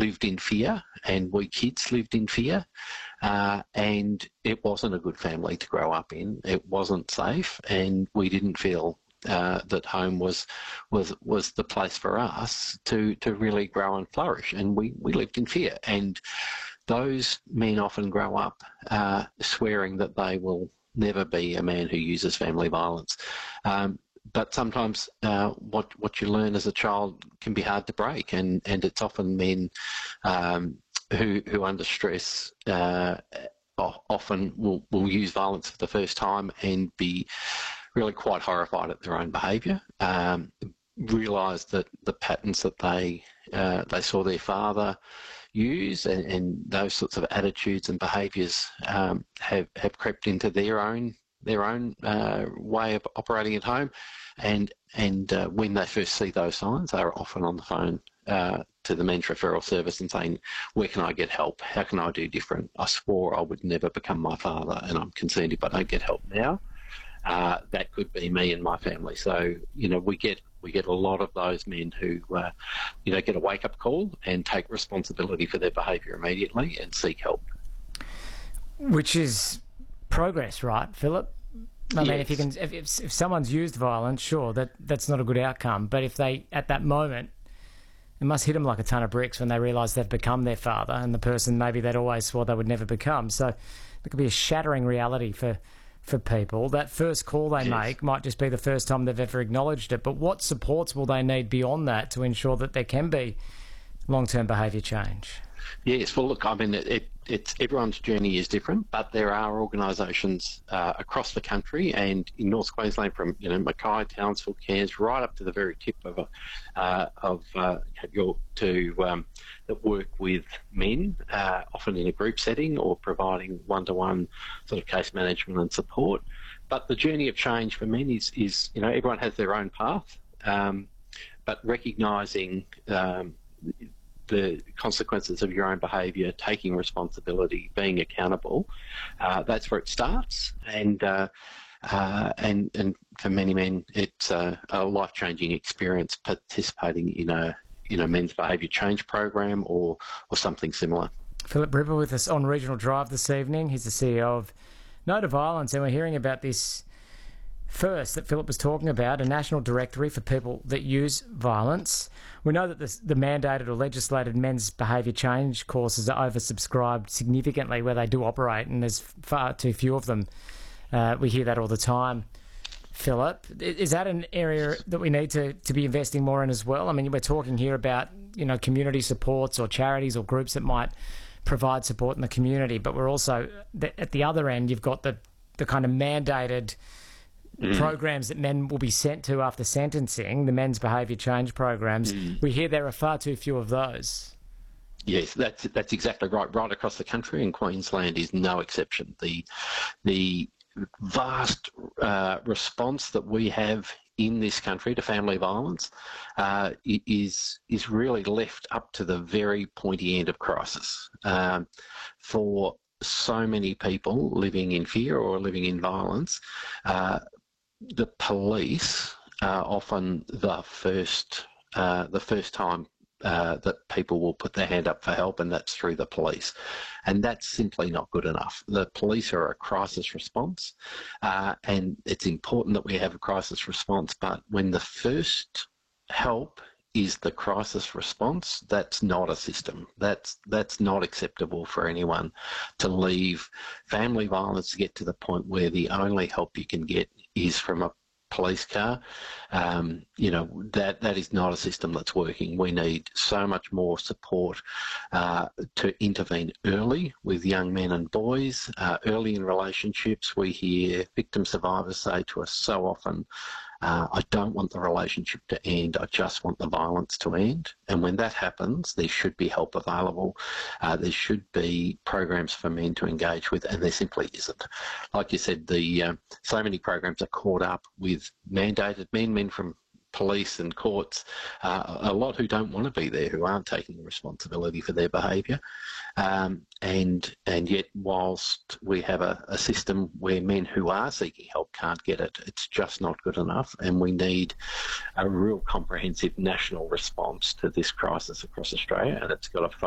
lived in fear, and we kids lived in fear, and it wasn't a good family to grow up in. It wasn't safe, and we didn't feel that home was the place for us to really grow and flourish, and we lived in fear. And those men often grow up swearing that they will never be a man who uses family violence. But sometimes what you learn as a child can be hard to break, and it's often men who under stress often will use violence for the first time and be really quite horrified at their own behaviour, realise that the patterns that they saw their father use and those sorts of attitudes and behaviours have crept into their own way of operating at home, and when they first see those signs, they're often on the phone to the Men's Referral Service and saying, where can I get help? How can I do different? I swore I would never become my father, and I'm concerned if I don't get help now, that could be me and my family. So, we get a lot of those men who, get a wake-up call and take responsibility for their behaviour immediately and seek help. Which is progress, right, Philip? I mean, if someone's used violence, sure, that's not a good outcome. But if they, at that moment, it must hit them like a ton of bricks when they realise they've become their father and the person maybe they'd always swore they would never become. So it could be a shattering reality for people. That first call they make might just be the first time they've ever acknowledged it. But what supports will they need beyond that to ensure that there can be long-term behaviour change? Yes, well, look, I mean, it's everyone's journey is different, but there are organisations across the country and in North Queensland, from Mackay, Townsville, Cairns, right up to the very tip of York, that work with men, often in a group setting or providing one-to-one sort of case management and support. But the journey of change for men is everyone has their own path, but recognising the consequences of your own behaviour, taking responsibility, being accountable, that's where it starts. And for many men, it's a life-changing experience participating in a men's behaviour change program or something similar. Philip Ripper with us on Regional Drive this evening. He's the CEO of No to Violence, and we're hearing about this first that Philip was talking about, a national directory for people that use violence. We know that the mandated or legislated men's behaviour change courses are oversubscribed significantly where they do operate, and there's far too few of them. We hear that all the time. Philip, is that an area that we need to be investing more in as well? I mean, we're talking here about community supports or charities or groups that might provide support in the community, but we're also, at the other end, you've got the kind of mandated programs that men will be sent to after sentencing, the men's behaviour change programs. We hear there are far too few of those. Yes, that's exactly right. Right across the country, and Queensland is no exception. The vast response that we have in this country to family violence is really left up to the very pointy end of crisis. For so many people living in fear or living in violence, the police are often the first time that people will put their hand up for help, and that's through the police. And that's simply not good enough. The police are a crisis response, and it's important that we have a crisis response, but when the first help is the crisis response, that's not a system. That's not acceptable for anyone to leave family violence to get to the point where the only help you can get is from a police car. That is not a system that's working. We need so much more support to intervene early with young men and boys, early in relationships. We hear victim survivors say to us so often, I don't want the relationship to end, I just want the violence to end. And when that happens, there should be help available. There should be programs for men to engage with, and there simply isn't. Like you said, so many programs are caught up with mandated men from police and courts, a lot who don't want to be there, who aren't taking responsibility for their behaviour. And yet, whilst we have a system where men who are seeking help can't get it, it's just not good enough, and we need a real comprehensive national response to this crisis across Australia, and it's got to